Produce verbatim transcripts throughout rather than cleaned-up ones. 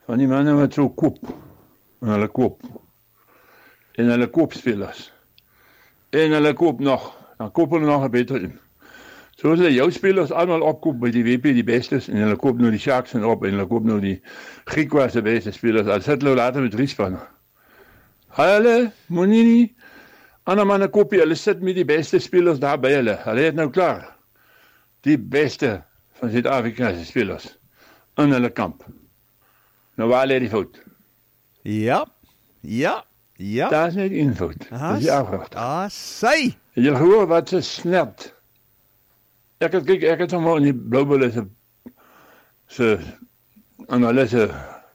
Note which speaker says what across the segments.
Speaker 1: van die manne wat so koop, en hulle koop, en hulle koop spelers, en hulle koop nog, dan koop hulle nog 'n beter in. So as hulle jou spelers allemaal opkoop by die W P die bestes, en hulle koop nou die Sharks en op, en hulle koop nou die Griekwa se beste spelers, al sit hulle later met drie spanne. Hulle, moenie nie, ander manne koopie, hulle sit met die beste spelers daar by hulle, hulle het nou klaar, die beste van Suid-Afrikaanse spelers, in hulle kamp. Nou waar lê die fout?
Speaker 2: Ja, ja, ja.
Speaker 1: Daar is net een fout, dat is die afwacht.
Speaker 2: Ah, sy!
Speaker 1: Jy hoor wat ze snert. Ek het, kyk, ek het sommer in die Bloubulle se, se analise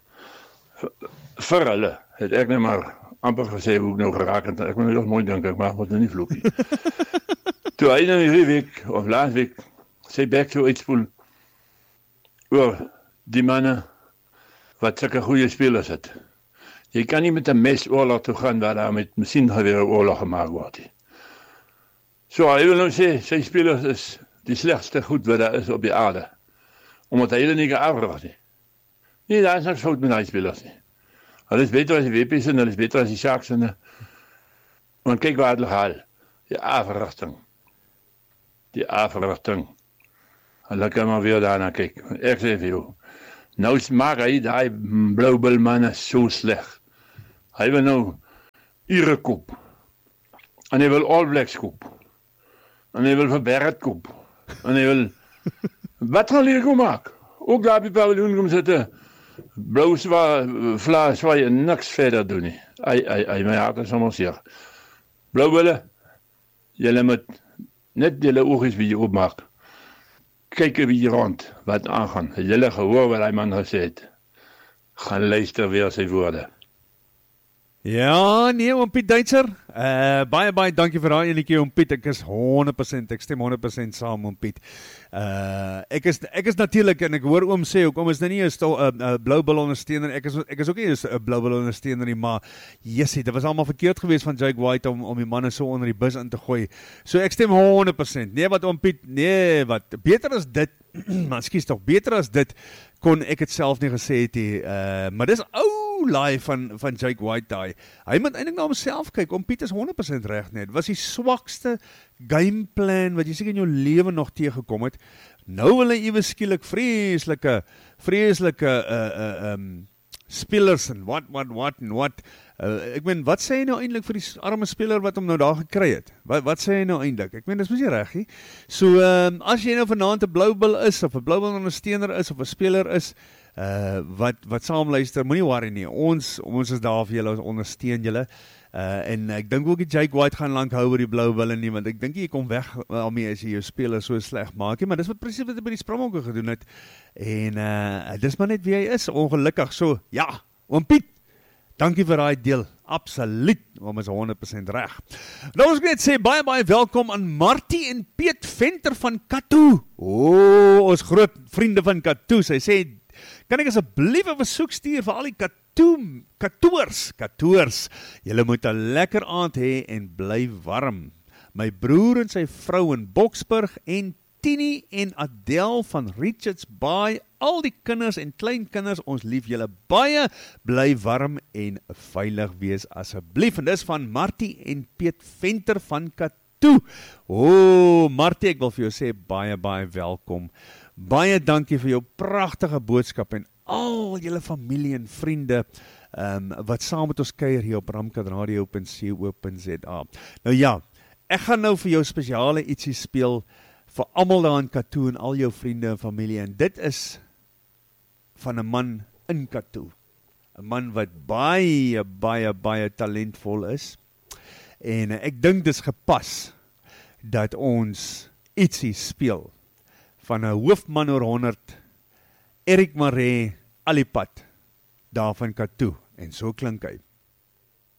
Speaker 1: vir hulle, het ek net maar amper gesê hoe ek nou geraak het, ek moet nou mooi dink, ek mag wat nou nie vloekie. Toe hy nou die week, of laas week, sy bek so uitspoel, oor die manne, wat sulke goeie spelers het. Jy kan nie met 'n mes oorlog toe gaan, waar daar met masjiengewere oorlog gemaak word. So, hy wil nou sê, sy spelers is die slegste goed wat daar is op die aarde, omdat hy hulle nie geafrag nie. Nee, daar is niks fout met die spelers nie. Hulle is beter as die W P's en hulle is beter as die Sharks en, want kyk waar hulle haal, die afrachting, die afrachting, hulle kan maar weer daarna kyk, ek sê vir jou, nou maak hy die Bloubulle manne so sleg, hy wil nou Ire koop, en hy wil All Blacks koop, en hy wil vir Barrett koop, en hy wil, wat gaan hy kom maak? Ook daar op die paviljoen kom sitte, blauw zwaar, vla zwaai en niks verder doen nie. Ai, ai, ai, my hart is sommer seer. Bloubulle, julle moet net julle oogies wie jy opmaak. Kyk wie rond, wat aangaan. Julle gehoor wat hy man gesê het. Gaan luister weer sy woorde.
Speaker 2: Ja, nee, oom Piet Duitser, uh, baie, baie dankie vir daai enetjie, oom Piet, ek is honderd persent, ek stem honderd persent saam, oom Piet. Uh, ek is, ek is natuurlijk, en ek hoor oom sê ook, oom is nou nie een uh, uh, Bloubulle ondersteuner, ek is, ek is ook nie een Bloubulle ondersteuner nie, maar, jessie, dit was allemaal verkeerd geweest van Jake White, om, om die manne so onder die bus in te gooi. So ek stem honderd persent, nee wat oom Piet, nee wat, beter as dit, maar skies toch, beter as dit, kon ek het self nie gesê het, uh, maar dis ou laai van, van Jake White daai. Hy moet eintlik na homself kyk, om Piet is honderd persent reg net, was die swakste gameplan wat jy seker in jou lewe nog teëgekom het. Nou wil hy ewe skielik vreeslike, vreeslike uh, uh, um, spelers en wat, wat, wat en wat. Uh, ek meen, wat sê hy nou eintlik vir die arme speler wat hom nou daar gekry het? Wat, wat sê hy nou eintlik? Ek meen, dis mos nie reg nie. So, um, as jy nou vanaand 'n Bloubulle is, of 'n Bloubulle ondersteuner is, of 'n speler is, uh, wat, wat saam luister, moenie worry nie. Ons, ons is daar vir julle, ons ondersteun julle. Uh, en ek dink ook die Jake White gaan lank hou oor die Bloubulle nie, want ek dink jy kom weg daarmee as jy jou speler so sleg maak, maar dis wat presies wat hy by die Springbokke gedoen het, en uh, dis maar net wie hy is, ongelukkig, so, ja, oom Piet, dankie vir daai deel, absoluut, oom is honderd persent reg. Nou ons net sê, baie baie welkom aan Martie en Piet Venter van Katoo, o, oh, ons groot vriende van Katoo, sy sê, kan ek asseblief 'n versoek stuur vir al die Katoo, Katoors, Katoors, julle moet 'n lekker aand hê en bly warm. My broer en sy vrou in Boksburg en Tini en Adele van Richards Bay, al die kinders en kleinkinders, ons lief julle baie, bly warm en veilig wees asseblief. En dis van Martie en Piet Venter van Katoo. O, oh, Martie, ek wil vir jou sê, baie, baie welkom. Baie dankie vir jou pragtige boodskap en al julle familie en vriende um, wat saam met ons kuier hier op ramkat radio punt co punt za. Nou ja, ek gaan nou vir jou spesiale ietsie speel vir almal daar in Katoo en al jou vriende en familie, en dit is van 'n man in Katoo. 'n Man wat baie, baie, baie talentvol is, en ek dink dis gepas dat ons ietsie speel van 'n hoofman oor honderd, Eric Maree Alipad, daar van Katoo, en so klink hy.